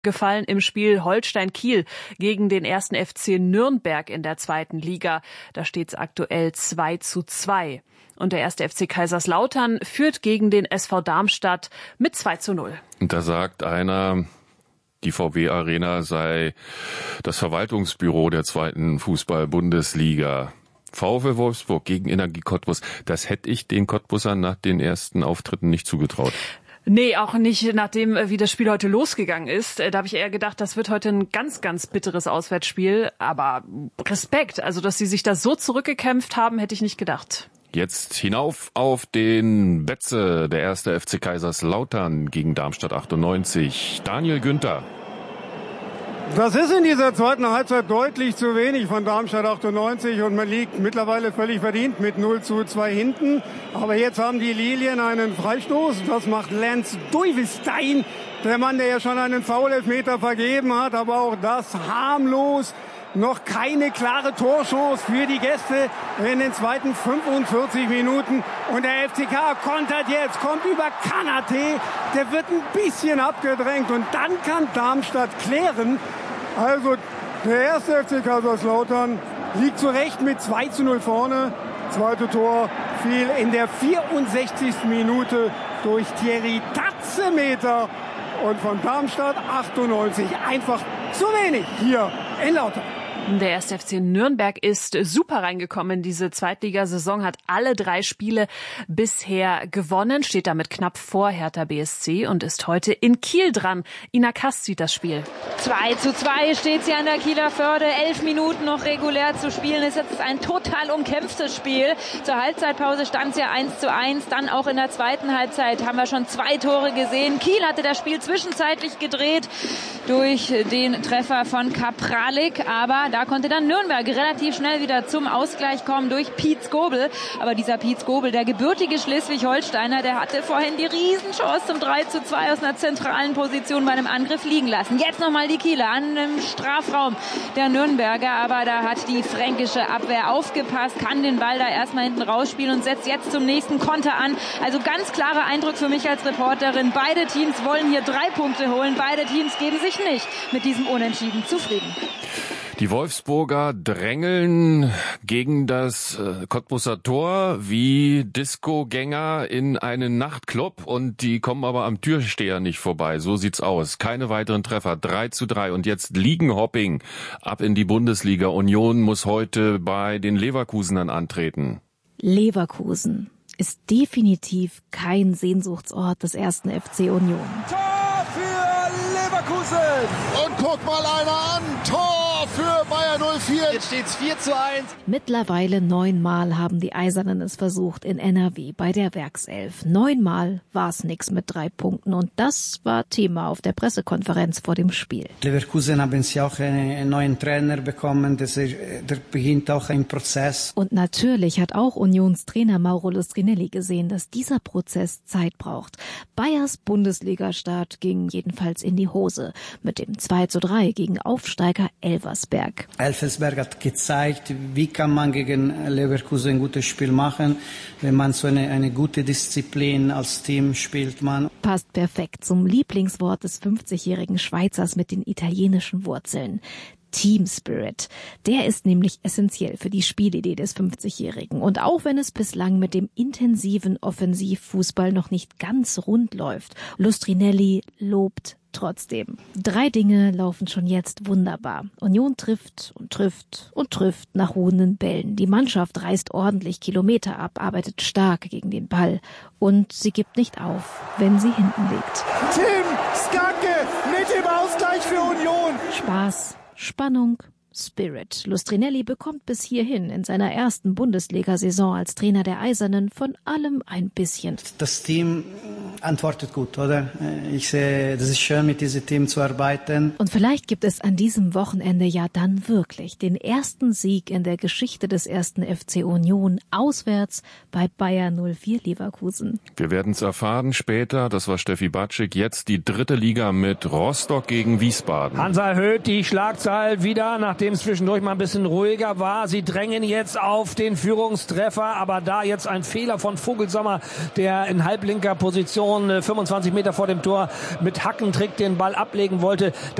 gefallen im Spiel Holstein-Kiel gegen den 1. FC Nürnberg in der 2. Liga. Da steht es aktuell 2:2. Und der 1. FC Kaiserslautern führt gegen den SV Darmstadt mit 2:0. Und da sagt einer, die VW-Arena sei das Verwaltungsbüro der 2. Fußball-Bundesliga. VfL Wolfsburg gegen Energie Cottbus. Das hätte ich den Cottbusern nach den ersten Auftritten nicht zugetraut. Nee, auch nicht nachdem, wie das Spiel heute losgegangen ist. Da habe ich eher gedacht, das wird heute ein ganz, ganz bitteres Auswärtsspiel. Aber Respekt, also dass sie sich da so zurückgekämpft haben, hätte ich nicht gedacht. Jetzt hinauf auf den Betze, der 1. FC Kaiserslautern gegen Darmstadt 98. Daniel Günther. Das ist in dieser zweiten Halbzeit deutlich zu wenig von Darmstadt 98 und man liegt mittlerweile völlig verdient mit 0:2 hinten. Aber jetzt haben die Lilien einen Freistoß. Das macht Lance Duyvestein, der Mann, der ja schon einen Foul-Elfmeter vergeben hat. Aber auch das harmlos. Noch keine klare Torchance für die Gäste in den zweiten 45 Minuten. Und der FCK kontert jetzt, kommt über Kanate. Der wird ein bisschen abgedrängt und dann kann Darmstadt klären. Also der 1. FC Kaiserslautern liegt zu Recht mit 2:0 vorne. Zweite Tor fiel in der 64. Minute durch Thierry Tatzemeter. Und von Darmstadt 98 einfach zu wenig hier in Lautern. Der 1. FC Nürnberg ist super reingekommen in diese Zweitligasaison, hat alle 3 Spiele bisher gewonnen, steht damit knapp vor Hertha BSC und ist heute in Kiel dran. Ina Kast sieht das Spiel. 2:2 steht sie an der Kieler Förde. 11 Minuten noch regulär zu spielen. Es ist jetzt ein total umkämpftes Spiel. Zur Halbzeitpause stand es ja 1:1. Dann auch in der zweiten Halbzeit haben wir schon 2 Tore gesehen. Kiel hatte das Spiel zwischenzeitlich gedreht durch den Treffer von Kapralik. Aber da konnte dann Nürnberg relativ schnell wieder zum Ausgleich kommen durch Pietz Gobel. Aber dieser Pietz Gobel, der gebürtige Schleswig-Holsteiner, der hatte vorhin die Riesenchance zum 3:2 aus einer zentralen Position bei einem Angriff liegen lassen. Jetzt nochmal die Kieler an einem Strafraum der Nürnberger. Aber da hat die fränkische Abwehr aufgepasst, kann den Ball da erstmal hinten rausspielen und setzt jetzt zum nächsten Konter an. Also ganz klarer Eindruck für mich als Reporterin. Beide Teams wollen hier 3 Punkte holen. Beide Teams geben sich nicht mit diesem Unentschieden zufrieden. Die Wolfsburger drängeln gegen das Cottbuser Tor wie Discogänger in einen Nachtclub und die kommen aber am Türsteher nicht vorbei. So sieht's aus. Keine weiteren Treffer. 3:3 und jetzt Ligenhopping ab in die Bundesliga. Union muss heute bei den Leverkusenern antreten. Leverkusen ist definitiv kein Sehnsuchtsort des 1. FC Union. Tor für Leverkusen! Und guck mal einer an! Tor für Bayer 04! Jetzt steht's 4:1. Mittlerweile 9-mal haben die Eisernen es versucht in NRW bei der Werkself. 9-mal war's nix mit 3 Punkten und das war Thema auf der Pressekonferenz vor dem Spiel. Leverkusen haben sie auch einen neuen Trainer bekommen, der beginnt auch ein Prozess. Und natürlich hat auch Unionstrainer Mauro Lustrinelli gesehen, dass dieser Prozess Zeit braucht. Bayers Bundesliga-Start ging jedenfalls in die Hose mit dem 2:3 gegen Aufsteiger Elversberg. Elversberg hat gezeigt, wie kann man gegen Leverkusen ein gutes Spiel machen, wenn man so eine gute Disziplin als Team spielt. Passt perfekt zum Lieblingswort des 50-jährigen Schweizers mit den italienischen Wurzeln. Team Spirit. Der ist nämlich essentiell für die Spielidee des 50-Jährigen. Und auch wenn es bislang mit dem intensiven Offensivfußball noch nicht ganz rund läuft, Lustrinelli lobt trotzdem. 3 Dinge laufen schon jetzt wunderbar. Union trifft und trifft und trifft nach ruhenden Bällen. Die Mannschaft reißt ordentlich Kilometer ab, arbeitet stark gegen den Ball. Und sie gibt nicht auf, wenn sie hinten liegt. Tim Skarke mit dem Ausgleich für Union. Spaß, Spannung, Spirit. Lustrinelli bekommt bis hierhin in seiner ersten Bundesliga-Saison als Trainer der Eisernen von allem ein bisschen. Das Team antwortet gut, oder? Ich sehe, das ist schön, mit diesem Team zu arbeiten. Und vielleicht gibt es an diesem Wochenende ja dann wirklich den ersten Sieg in der Geschichte des 1. FC Union auswärts bei Bayer 04 Leverkusen. Wir werden es erfahren später. Das war Steffi Batschik. Jetzt die 3. Liga mit Rostock gegen Wiesbaden. Hansa erhöht die Schlagzahl wieder nach nachdem es zwischendurch mal ein bisschen ruhiger war. Sie drängen jetzt auf den Führungstreffer, aber da jetzt ein Fehler von Vogelsommer, der in halblinker Position 25 Meter vor dem Tor mit Hackentrick den Ball ablegen wollte.